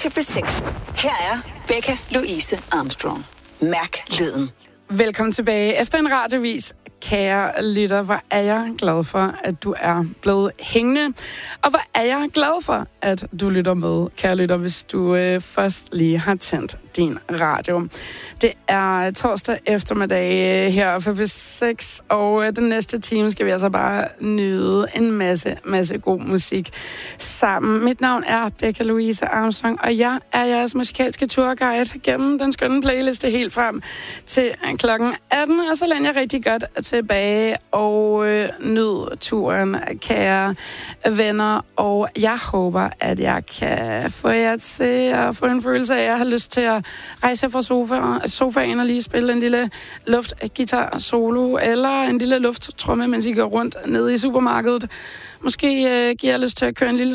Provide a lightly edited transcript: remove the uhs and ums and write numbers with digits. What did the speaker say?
til P6. Her er Becca Louise Armstrong. Mærk lyden. Velkommen tilbage efter en radiovis. Kære lytter, hvor er jeg glad for, at du er blevet hængende. Og hvor er jeg glad for, at du lytter med, kære lytter, hvis du først lige har tændt din radio. Det er torsdag eftermiddag her for P6, og den næste time skal vi altså bare nyde en masse god musik sammen. Mit navn er Becca Louise Armstrong, og jeg er jeres musikalske tourguide gennem den skønne playliste helt frem til klokken 18, og så lander jeg rigtig godt tilbage og nyd turen, kære venner, og jeg håber, at jeg kan få jer til at få en følelse af, at jeg har lyst til at rejse fra sofaen og lige spille en lille luftgitar solo, eller en lille lufttromme, mens I går rundt nede i supermarkedet. Måske giver jeg lyst til at køre en lille